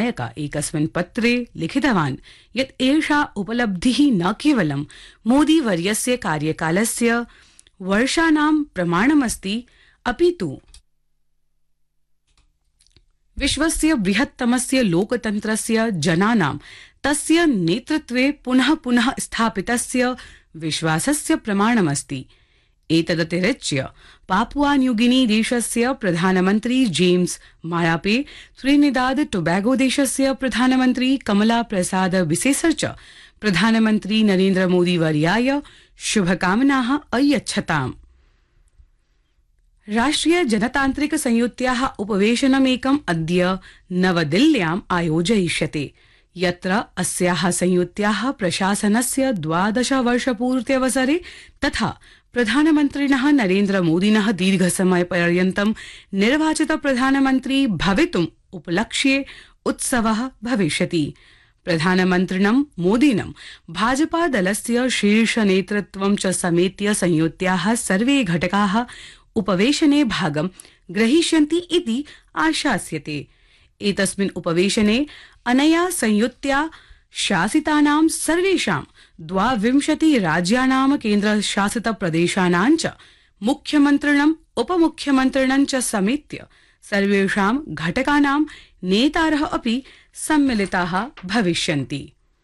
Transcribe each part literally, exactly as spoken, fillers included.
नायका एकस्मिन् पत्रे लिखितवान् यत् एषा उपलब्धिः न केवलं मोदीवर्यस्य कार्यकालस्य वर्षाणां प्रमाणमस्ति, अपि तु विश्वस्य बृहत्तमस्य लोकतन्त्रस्य जनानां तस्य नेतृत्वे पुनः पुनः स्थापितस्य विश्वासस्य प्रमाणमस्ति। एतदतिरिच्य पापुआ न्यूगिनी देशस्य प्रधानमन्त्री जेम्स मारापे, त्रिनिदाद टोबैगो देशस्य प्रधानमन्त्री कमला प्रसाद बिसेसर च प्रधानमन्त्री नरेन्द्र मोदी वर्याय शुभकामनाः अयच्छताम्। राष्ट्रिय जनतान्त्रिक संयुत्याः उपवेशनमेकम् अद्य नवदिल्ल्याम् आयोजयिष्यते, यत्र अस्याः संयुत्याः प्रशासनस्य द्वादश वर्षपूर्त्यवसरे तथा प्रधानमन्त्रिणः नरेन्द्र मोदिनः दीर्घसमयपर्यन्तं निर्वाचित प्रधानमन्त्री भवितुम् उपलक्ष्ये उत्सवः भविष्यति। प्रधानमन्त्रिणं मोदिनं भाजपा दलस्य शीर्षनेतृत्वं च समेत्य संयुत्याः सर्वे घटकाः उपवेशने भागं ग्रहीष्यन्ति इति आशास्यते। एतस्मिन् उपवेशने अनया संयुत्या शासितानां सर्वेषां द्वाविंशति राज्यानां केन्द्रशासित प्रदेशानां च मुख्यमन्त्रिणम् उपमुख्यमन्त्रिणं च समेत्य सर्वेषां घटकानां नेतारः अपि सम्मिलिताः भविष्यन्ति।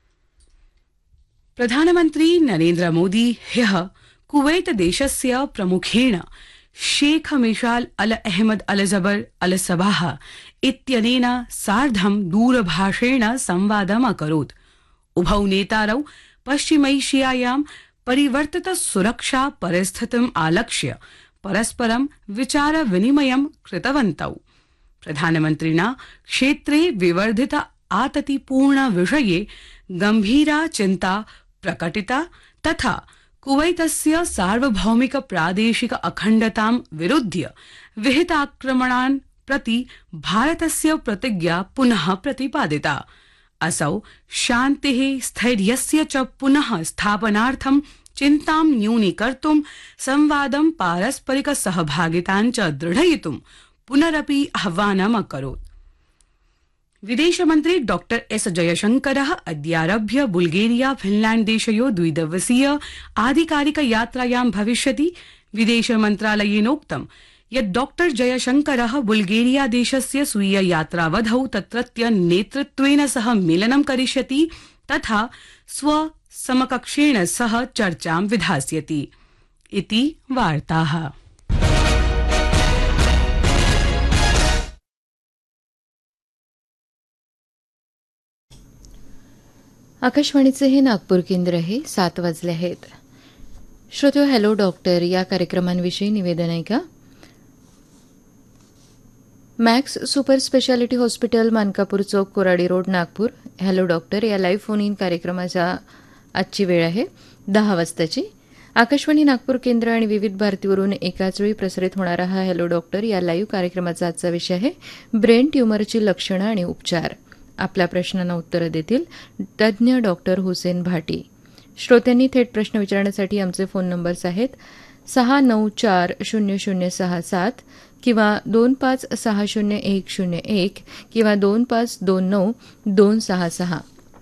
प्रधानमन्त्री नरेन्द्र मोदी ह्यः कुवैत देशस्य प्रमुखेण शेख मिशाल अल अहमद अल जबर अल सबाह इत्यनेन सार्धं दूरभाषेण संवादम् अकरोत्। उभौ नेतारौ पश्चिमैशियायां परिवर्तित सुरक्षा परिस्थितिम् आलक्ष्य परस्परं विचार विनिमयं कृतवन्तौ। प्रधानमन्त्रिणा क्षेत्रे विवर्धित आततिपूर्ण विषये गंभीरा चिन्ता प्रकटिता तथा कुवैतस्य सार्वभौमिक प्रादेशिक अखण्डतां विरुध्य विहिताक्रमणान् प्रति भारतस्य प्रतिज्ञा पुनः प्रतिपादिता। असौ शान्तिः स्थैर्यस्य च पुनः स्थापनार्थं चिन्तां न्यूनीकर्तुं संवादं पारस्परिक सहभागितां च दृढयितुं पुनरपि आह्वानम् अकरोत्। विदेशमन्त्री डॉक्टर एस जयशंकरः अद्यारभ्य बुल्गेरिया फिनलैंड देशयो द्विदिवसीय आधिकारिक यात्रायां भविष्यति। विदेशमन्त्रालयेनोक्तं यत् डॉक्टर जयशंकरः बुल्गेरिया देशस्य स्वीय यात्रावधौ तत्रत्य नेतृत्वेन सह मेलनं करिष्यति तथा स्व समकक्षेण सह चर्चां विधास्यति इति वार्ताः। आकाशवाणीचे हे नागपूर केंद्र आहे. सात वाजले आहेत. श्रोतो, हॅलो डॉक्टर या कार्यक्रमांविषयी निवेदन आहे का? Max super speciality hospital, Mankapur चौक, Koradi road, Nagpur. Hello doctor या लाईव्ह फोन इन कार्यक्रमाचा आजची वेळ आहे दहा वाजताची. आकाशवाणी नागपूर केंद्र आणि विविध भारतीवरून एकाच वेळी प्रसारित होणारा हा हॅलो डॉक्टर या लाईव्ह कार्यक्रमाचा आजचा विषय आहे ब्रेन ट्यूमरची लक्षणं आणि उपचार. आपल्या प्रश्नांना उत्तरं देतील तज्ज्ञ डॉक्टर हुसेन भाटी. श्रोत्यांनी थेट प्रश्न विचारण्यासाठी आमचे फोन नंबर्स आहेत सहा नऊ चार शून्य शून्य सहा सात किंवा दोन पाच सहा शून्य एक शून्य एक किंवा दोन पाच दोन नऊ दोन सहा सहा.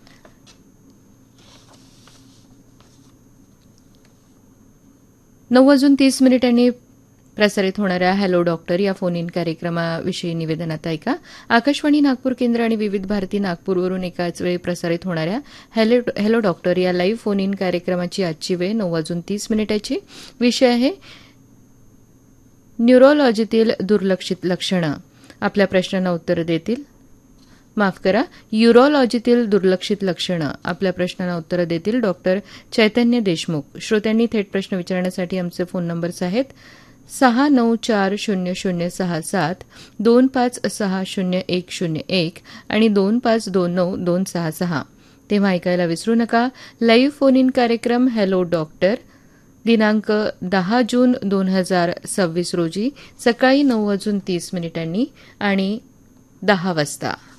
नऊ वाजून तीस मिनिटांनी प्रसारित होणाऱ्या हॅलो डॉक्टर या फोन इन कार्यक्रमाविषयी निवेदनात ऐका. आकाशवाणी नागपूर केंद्र आणि विविध भारती नागपूरवरून एकाच वेळी प्रसारित होणाऱ्या हॅलो हॅलो डॉक्टर या लाईव्ह फोन इन कार्यक्रमाची आजची वेळ नऊ वाजून तीस मिनिटाची. विषय आहे न्यूरोलॉजीतील दुर्लक्षित लक्षणं. आपल्या प्रश्नांना उत्तर देतील माफ करा युरोलॉजीतील दुर्लक्षित लक्षणं. आपल्या प्रश्नांना उत्तर देतील डॉक्टर चैतन्य देशमुख. श्रोत्यांनी थेट प्रश्न विचारण्यासाठी आमचे फोन नंबर्स आहेत सहा नऊ चार शून्य शून्य सहा सात, दोन पाच सहा शून्य एक शून्य एक आणि दोन पाच दोन नऊ दोन सहा सहा. तेव्हा ऐकायला विसरू नका लाईव्ह फोन इन कार्यक्रम हॅलो डॉक्टर दिनांक दहा जून दोन हजार सव्वीस रोजी सकाळी नऊ वाजून तीस मिनिटांनी आणि दहा वाजता.